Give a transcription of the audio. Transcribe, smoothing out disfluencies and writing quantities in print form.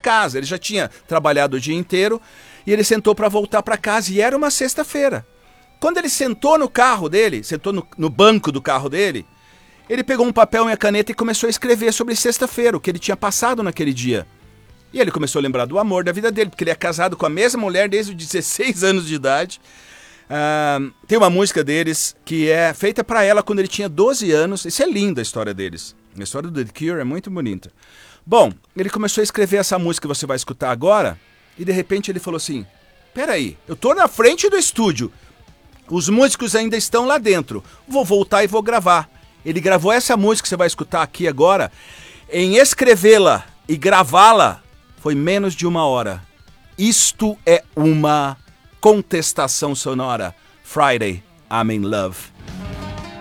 casa. Ele já tinha trabalhado o dia inteiro e ele sentou para voltar para casa e era uma sexta-feira. Quando ele sentou no carro dele, sentou no banco do carro dele, ele pegou um papel e uma caneta e começou a escrever sobre sexta-feira, o que ele tinha passado naquele dia. E ele começou a lembrar do amor da vida dele, porque ele é casado com a mesma mulher desde os 16 anos de idade. Tem uma música deles que é feita para ela quando ele tinha 12 anos. Isso é linda a história deles. A história do The Cure é muito bonita. Bom, ele começou a escrever essa música que você vai escutar agora e de repente ele falou assim, peraí, eu tô na frente do estúdio, os músicos ainda estão lá dentro, vou voltar e vou gravar. Ele gravou essa música que você vai escutar aqui agora. Em escrevê-la e gravá-la foi menos de 1 hora. Isto é uma contestação sonora. Friday, I'm in love.